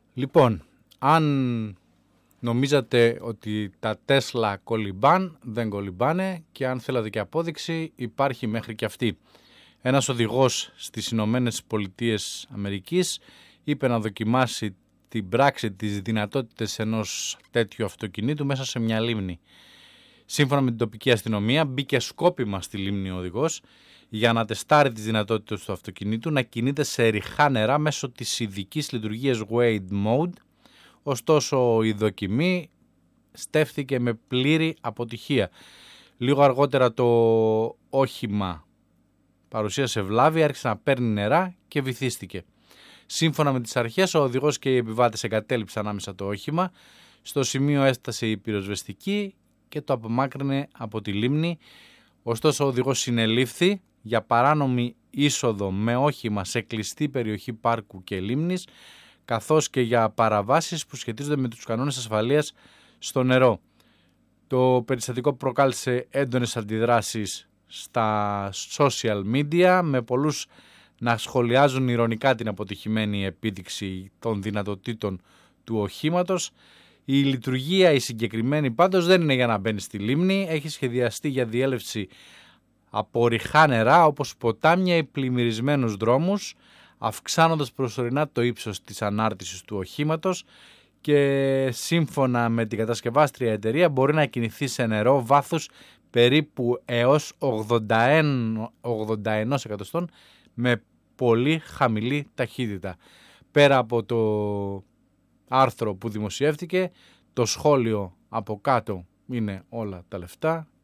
Λοιπόν, αν νομίζατε ότι τα Tesla κολυμπάν, δεν κολυμπάνε, και αν θέλατε και απόδειξη, υπάρχει μέχρι και αυτή. Ένας οδηγός στις Ηνωμένες Πολιτείες Αμερικής είπε να δοκιμάσει την πράξη της δυνατότητες ενός τέτοιου αυτοκινήτου μέσα σε μια λίμνη. Σύμφωνα με την τοπική αστυνομία, μπήκε σκόπιμα στη λίμνη ο οδηγός για να τεστάρει τις δυνατότητες του αυτοκινήτου να κινείται σε ριχά νερά μέσω της ειδικής λειτουργίας Wade Mode. Ωστόσο, η δοκιμή στέφθηκε με πλήρη αποτυχία. Λίγο αργότερα το όχημα παρουσίασε βλάβη, άρχισε να παίρνει νερά και βυθίστηκε. Σύμφωνα με τις αρχές, ο οδηγός και οι επιβάτες εγκατέλειψαν ανάμεσα το όχημα. Στο σημείο έστασε η πυροσβεστική και το απομάκρυνε από τη λίμνη. Ωστόσο, ο οδηγός συνελήφθη για παράνομη είσοδο με όχημα σε κλειστή περιοχή πάρκου και λίμνης, καθώς και για παραβάσεις που σχετίζονται με τους κανόνες ασφαλείας στο νερό. Το περιστατικό προκάλεσε έντονες αντιδράσεις στα social media, με πολλούς να σχολιάζουν ειρωνικά την αποτυχημένη επίδειξη των δυνατοτήτων του οχήματος. Η λειτουργία η συγκεκριμένη πάντως δεν είναι για να μπαίνει στη λίμνη, έχει σχεδιαστεί για διέλευση από ριχά νερά όπως ποτάμια ή πλημμυρισμένους δρόμους, αυξάνοντας προσωρινά το ύψος της ανάρτησης του οχήματος, και σύμφωνα με την κατασκευάστρια εταιρεία μπορεί να κινηθεί σε νερό βάθους περίπου έως 81 εκατοστών με πολύ χαμηλή ταχύτητα. Πέρα από το άρθρο που δημοσιεύτηκε, το σχόλιο από κάτω είναι όλα τα λεφτά